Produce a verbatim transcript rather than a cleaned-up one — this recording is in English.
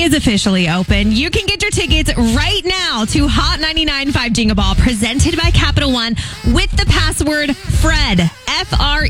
is officially open. You can get your tickets right now to Hot ninety-nine point five Jingle Ball, presented by Capital One, with the password FRED, F R